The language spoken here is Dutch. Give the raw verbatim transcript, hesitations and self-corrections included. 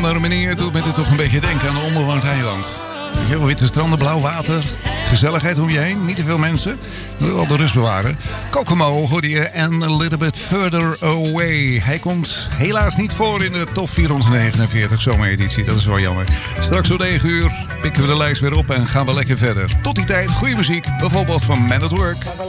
andere manier doet me dit toch een beetje denken aan een onbewoond eiland. Weet je wel, witte stranden, blauw water, gezelligheid om je heen, niet te veel mensen. Je wil wel de rust bewaren. Kokomo hoorde je en A Little Bit Further Away. Hij komt helaas niet voor in de top vierhonderdnegenenveertig zomereditie. Dat is wel jammer. Straks om negen uur pikken we de lijst weer op en gaan we lekker verder. Tot die tijd, goede muziek, bijvoorbeeld van Man at Work.